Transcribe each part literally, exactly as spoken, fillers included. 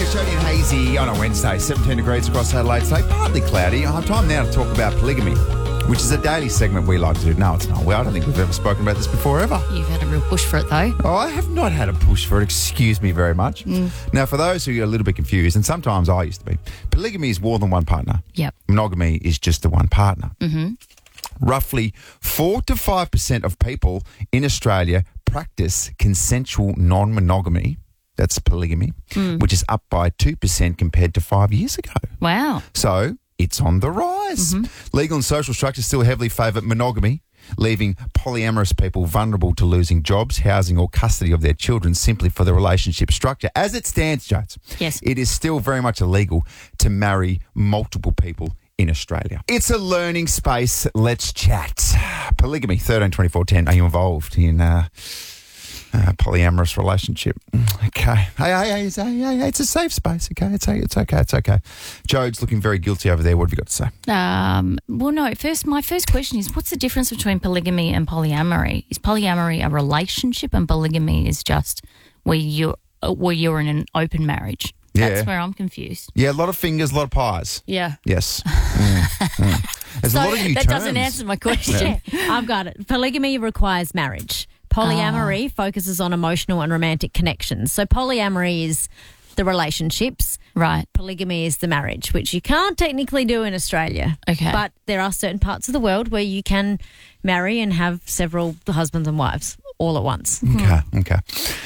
it's Jody and Hazy on a Wednesday, seventeen degrees across Adelaide today, partly cloudy. I have time now to talk about polygamy, which is a daily segment we like to do. No, it's not. Well, I don't think we've ever spoken about this before, ever. You've had a real push for it, though. Oh, I have not had a push for it, excuse me very much. Mm. Now, for those who are a little bit confused, and sometimes I used to be, polygamy is more than one partner. Yep. Monogamy is just the one partner. Mm-hmm. Roughly four to five percent of people in Australia practice consensual non-monogamy. That's polygamy, mm. which is up by two percent compared to five years ago. Wow. So it's on the rise. Mm-hmm. Legal and social structures still heavily favour monogamy, leaving polyamorous people vulnerable to losing jobs, housing or custody of their children simply for the relationship structure. As it stands, Jones, yes, it is still very much illegal to marry multiple people in Australia. It's a learning space. Let's chat. Polygamy, thirteen twenty-four ten. Are you involved in uh, a polyamorous relationship? Okay. Hey, hey, hey, hey, hey, hey, it's a safe space, okay? It's, it's okay, it's okay. Jode's looking very guilty over there. What have you got to say? Um, well, no, first, my first question is, what's the difference between polygamy and polyamory? Is polyamory a relationship and polygamy is just where you're, where you're in an open marriage? That's Yeah. where I'm confused. Yeah, a lot of fingers, a lot of pies. Yeah. Yes. Mm, mm. There's So a lot of new that terms. doesn't answer my question. I've got it. Polygamy requires marriage. Polyamory Ah. focuses on emotional and romantic connections. So polyamory is the relationships. Right. Polygamy is the marriage, which you can't technically do in Australia. Okay. But there are certain parts of the world where you can marry and have several husbands and wives all at once. Okay, okay.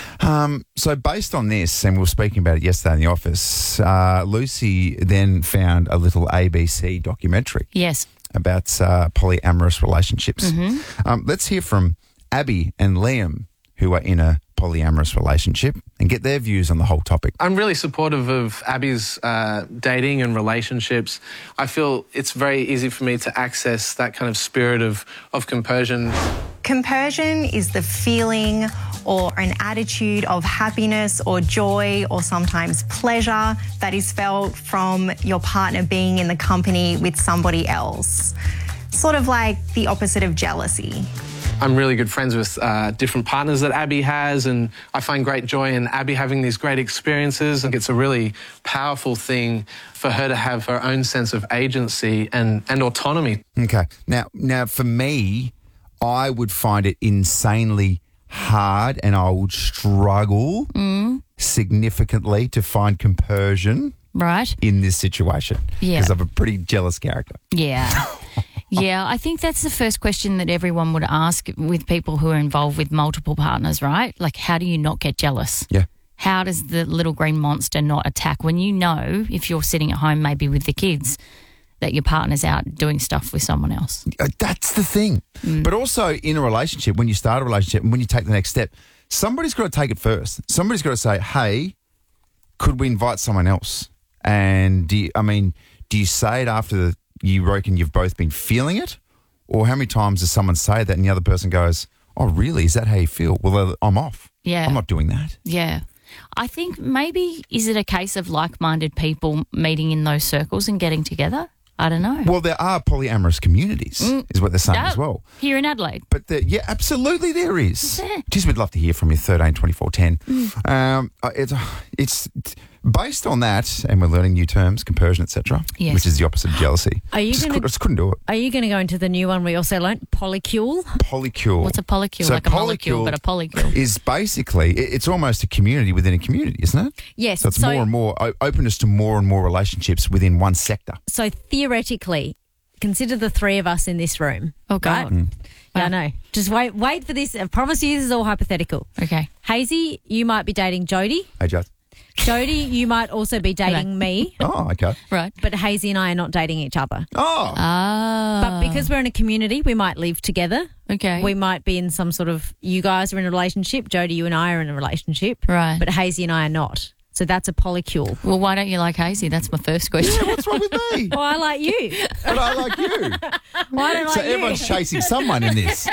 Um, so based on this, and we were speaking about it yesterday in the office, uh, Lucy then found a little A B C documentary Yes. about uh, polyamorous relationships. Mm-hmm. Um, let's hear from Abby and Liam, who are in a polyamorous relationship, and get their views on the whole topic. I'm really supportive of Abby's uh, dating and relationships. I feel it's very easy for me to access that kind of spirit of, of compersion. Compersion is the feeling or an attitude of happiness or joy or sometimes pleasure that is felt from your partner being in the company with somebody else. Sort of like the opposite of jealousy. I'm really good friends with uh, different partners that Abby has, and I find great joy in Abby having these great experiences. I think it's a really powerful thing for her to have her own sense of agency and, and autonomy. Okay. Now, now, for me, I would find it insanely hard and I would struggle Mm. significantly to find compersion Right. in this situation. Yeah. Because I'm a pretty jealous character. Yeah. Yeah, I think that's the first question that everyone would ask with people who are involved with multiple partners, right? Like, how do you not get jealous? Yeah. How does the little green monster not attack when you know, if you're sitting at home maybe with the kids, that your partner's out doing stuff with someone else? Uh, That's the thing. Mm. But also in a relationship, when you start a relationship and when you take the next step, somebody's got to take it first. Somebody's got to say, hey, could we invite someone else? And do you, I mean, do you say it after the, you reckon you've both been feeling it? Or how many times does someone say that and the other person goes, oh, really? Is that how you feel? Well, I'm off. Yeah. I'm not doing that. Yeah. I think maybe, is it a case of like-minded people meeting in those circles and getting together? I don't know. Well, there are polyamorous communities, Mm. is what they're saying Yeah. as well. Here in Adelaide. But the, yeah, absolutely there is. there? Just we'd love to hear from you, thirteen twenty-four ten. Mm. Um, uh, it's, it's it's based on that, and we're learning new terms, compersion, et cetera, Yes. which is the opposite of jealousy. Are you just, gonna- could, just couldn't do it. Are you going to go into the new one we also learnt, polycule? Polycule. What's a polycule? So Like a molecule, polycule but a polycule. is basically, it- it's almost a community within a community, isn't it? Yes. So it's more and more, o- openness to more and more relationships within one sector. So theoretically, consider the three of us in this room. Oh, God. Right? Yeah, Wow. I know. Just wait wait for this. I promise you this is all hypothetical. Okay. Hazy, you might be dating Jody. Hey, Jess. Jody, you might also be dating Hello. me. Oh, okay. Right. But Hazy and I are not dating each other. Oh, Ah. But because we're in a community, we might live together. Okay. We might be in some sort of, you guys are in a relationship, Jody, you and I are in a relationship. Right. But Hazy and I are not. So that's a polycule. Well, why don't you like Hazy? That's my first question. what's wrong with me? Oh, I like you. But I like you. Why don't I So like you? everyone's chasing someone in this.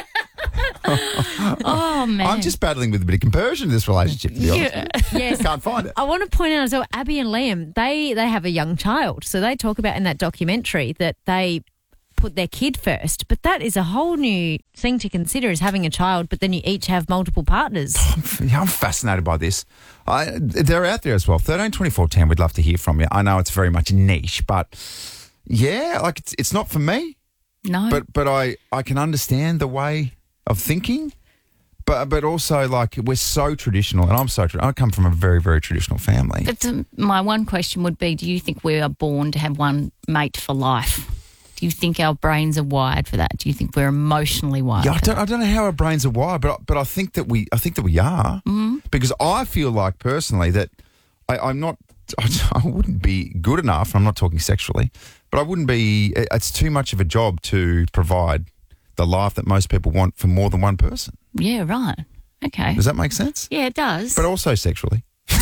Oh, man. I'm just battling with a bit of compersion in this relationship, to be honest. Yeah. Yes. Can't find it. I want to point out as well, Abby and Liam, they they have a young child. So they talk about in that documentary that they put their kid first. But that is a whole new thing to consider, is having a child, but then you each have multiple partners. Yeah, I'm fascinated by this. I, they're out there as well. thirteen twenty-four ten, we'd love to hear from you. I know it's very much niche, but yeah, like it's, it's not for me. No. But but I, I can understand the way of thinking. But but also, like, we're so traditional, and I'm so tra- I come from a very, very traditional family. But um, my one question would be, do you think we are born to have one mate for life? Do you think our brains are wired for that? Do you think we're emotionally wired? Yeah, I for don't, that? I don't know how our brains are wired, but but I think that we I think that we are, Mm-hmm. because I feel like personally that I, I'm not I wouldn't be good enough. I'm not talking sexually, but I wouldn't be. It's too much of a job to provide the life that most people want for more than one person. Yeah, right. Okay. Does that make sense? Yeah, it does. But also sexually.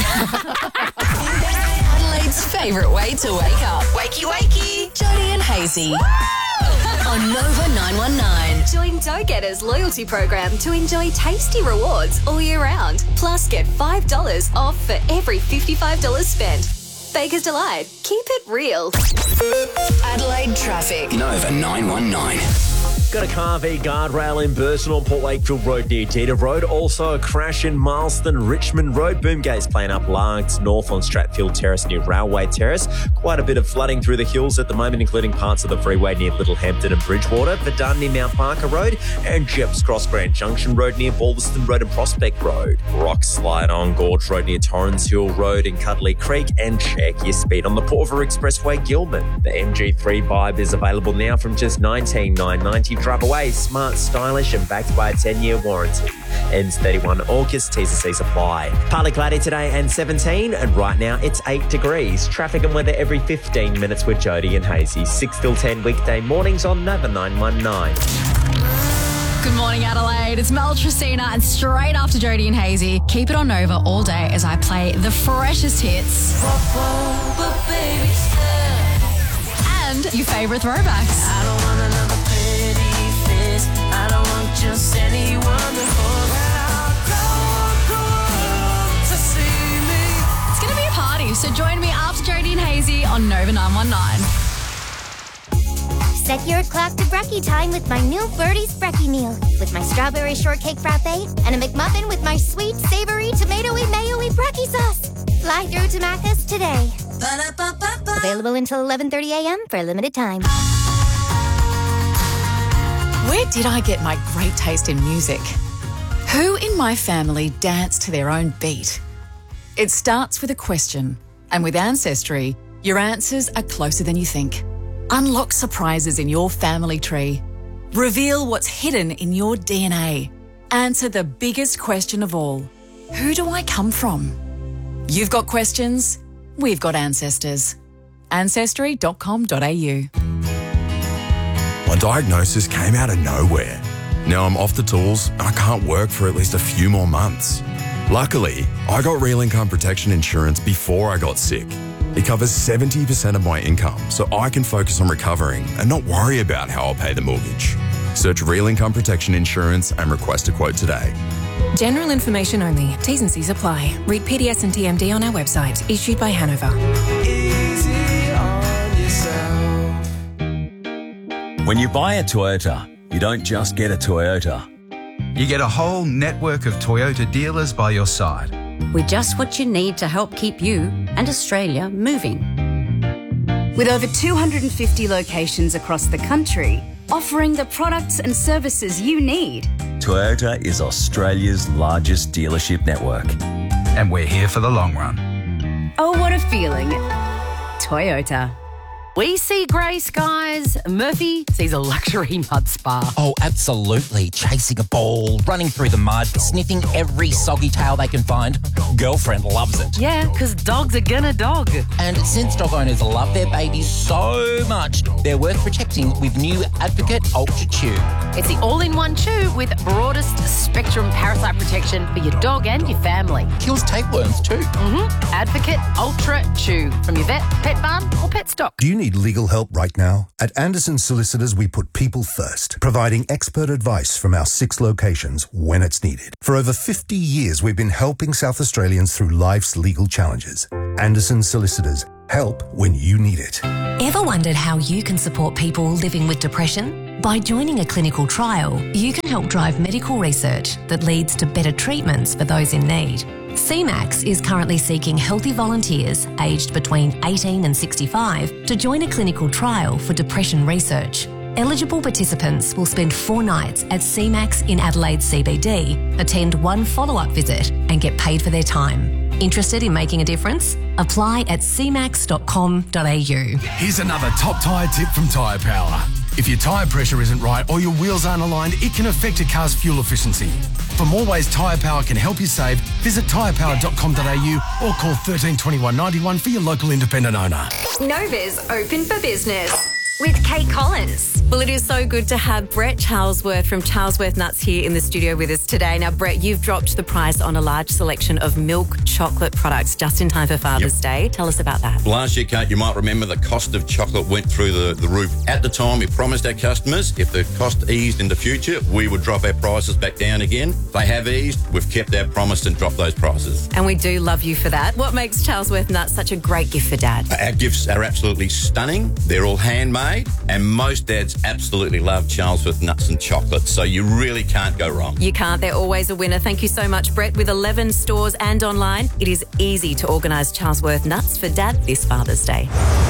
Adelaide's favourite way to wake up. Wakey, wakey. Jody and Hazy. On Nova nine one nine. Join Dough Getters loyalty program to enjoy tasty rewards all year round. Plus, get five dollars off for every fifty-five dollars spent. Baker's Delight. Keep it real. Adelaide traffic. Nova nine one nine. Got a car v guardrail in Burton on Port Wakefield Road near Dita Road. Also a crash in Marston, Richmond Road. Boom gates playing up Largs North on Stratfield Terrace near Railway Terrace. Quite a bit of flooding through the hills at the moment, including parts of the freeway near Littlehampton and Bridgewater. Verdun near Mount Parker Road. And Jeps Cross Grand Junction Road near Balderston Road and Prospect Road. Rock slide on Gorge Road near Torrens Hill Road in Cuddly Creek. And check your speed on the Port River Expressway, Gilman. The M G three Vibe is available now from just nineteen thousand nine hundred ninety. Drive away, smart, stylish and backed by a ten-year warranty. Ends thirty-first of August, T's and C's apply. Partly cloudy today and seventeen, and right now it's eight degrees. Traffic and weather every fifteen minutes with Jody and Hazy. six till ten weekday mornings on Nova nine one nine. Good morning, Adelaide. It's Mel Tristina, and straight after Jody and Hazy, keep it on Nova all day as I play the freshest hits and your favourite throwbacks. I don't want another pretty face. I don't want just anyone to hold out to see me. It's going to be a party, so join me after Jody and Hazy on Nova nine one nine. Set your clock to brekkie time with my new Birdie's Brekkie meal. With my strawberry shortcake frappe and a McMuffin with my sweet, savoury, tomatoey, mayo-y brekkie sauce. Fly through to Macca's today. Ba-da-ba-ba-ba. Available until eleven thirty a.m. for a limited time. Where did I get my great taste in music? Who in my family danced to their own beat? It starts with a question, and with Ancestry, your answers are closer than you think. Unlock surprises in your family tree. Reveal what's hidden in your D N A. Answer the biggest question of all. Who do I come from? You've got questions, we've got ancestors. ancestry dot com dot a u. My diagnosis came out of nowhere. Now I'm off the tools and I can't work for at least a few more months. Luckily, I got Real Income Protection Insurance before I got sick. It covers seventy percent of my income, so I can focus on recovering and not worry about how I'll pay the mortgage. Search Real Income Protection Insurance and request a quote today. General information only. T's and C's apply. Read P D S and T M D on our website. Issued by Hanover. Easy on yourself. When you buy a Toyota, you don't just get a Toyota. You get a whole network of Toyota dealers by your side. We're just what you need to help keep you and Australia moving. With over two hundred fifty locations across the country, offering the products and services you need. Toyota is Australia's largest dealership network. And we're here for the long run. Oh, what a feeling. Toyota. We see grey skies. Murphy sees a luxury mud spa. Oh, absolutely. Chasing a ball, running through the mud, sniffing every soggy tail they can find. Girlfriend loves it. Yeah, because dogs are gonna dog. And since dog owners love their babies so much, they're worth protecting with new Advocate Ultra Chew. It's the all-in-one chew with broadest spectrum parasite protection for your dog and your family. Kills tapeworms too. Mm-hmm. Advocate Ultra Chew from your vet, pet barn or pet stock. Do you need legal help right now? At Anderson Solicitors, we put people first, providing expert advice from our six locations when it's needed. For over fifty years, we've been helping South Australians through life's legal challenges. Anderson Solicitors, help when you need it. Ever wondered how you can support people living with depression? By joining a clinical trial, you can help drive medical research that leads to better treatments for those in need. C MAX is currently seeking healthy volunteers aged between eighteen and sixty-five to join a clinical trial for depression research. Eligible participants will spend four nights at C MAX in Adelaide C B D, attend one follow-up visit and get paid for their time. Interested in making a difference? Apply at c max dot com dot a u. Here's another top tyre tip from Tyre Power. If your tyre pressure isn't right or your wheels aren't aligned, it can affect your car's fuel efficiency. For more ways Tyre Power can help you save, visit tyre power dot com dot a u or call thirteen twenty-one ninety-one for your local independent owner. Nova's open for business with Kate Collins. Well, it is so good to have Brett Charlesworth from Charlesworth Nuts here in the studio with us today. Now, Brett, you've dropped the price on a large selection of milk chocolate products just in time for Father's Yep. Day. Tell us about that. Last year, Kate, you might remember the cost of chocolate went through the, the roof. At the time, we promised our customers if the cost eased in the future, we would drop our prices back down again. They have eased. We've kept our promise and dropped those prices. And we do love you for that. What makes Charlesworth Nuts such a great gift for Dad? Our gifts are absolutely stunning. They're all handmade, and most dads absolutely love Charlesworth Nuts and chocolate, so you really can't go wrong. You can't. They're always a winner. Thank you so much, Brett. With eleven stores and online, it is easy to organise Charlesworth Nuts for Dad this Father's Day.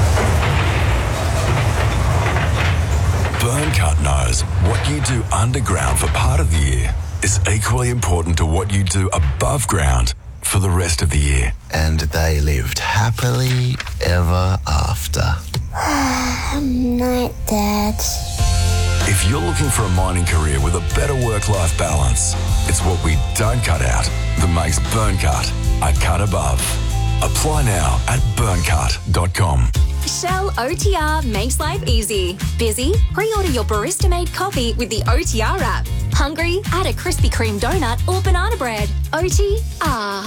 Burncut knows what you do underground for part of the year is equally important to what you do above ground for the rest of the year. And they lived happily ever after. Night, Dad. If you're looking for a mining career with a better work-life balance, it's what we don't cut out that makes Burncut a cut above. Apply now at burncut dot com. Shell O T R makes life easy. Busy? Pre-order your barista-made coffee with the O T R app. Hungry? Add a Krispy Kreme donut or banana bread. O T R.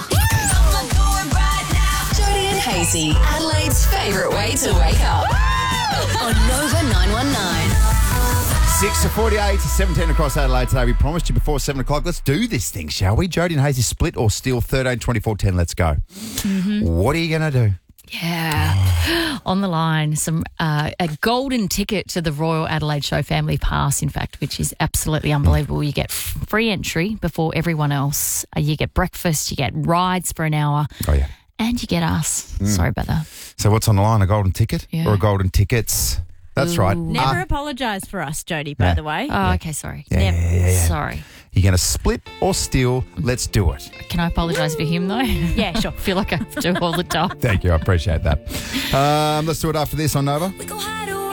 Jody and Hazy, Adelaide's favourite way to wake up. On Nova nine one nine. six to forty-eight, seventeen across Adelaide today. We promised you before seven o'clock. Let's do this thing, shall we? Jody and Hazy split or steal thirteen twenty-four ten. Let's go. Mm-hmm. What are you going to do? Yeah. On the line, some uh, a golden ticket to the Royal Adelaide Show Family Pass, in fact, which is absolutely unbelievable. You get f- free entry before everyone else. Uh, you get breakfast, you get rides for an hour. Oh, yeah. And you get us. Mm. Sorry about that. So what's on the line? A golden ticket Yeah. or a golden tickets? That's right. Never Uh, apologise for us, Jody, by Yeah. the way. Oh, okay, sorry. Yeah, yeah, yeah, yeah. Sorry. You're going to split or steal? Let's do it. Can I apologise for him, though? Yeah, sure. I feel like I have to all the time. Thank you. I appreciate that. Um, let's do it after this on Nova. We go hide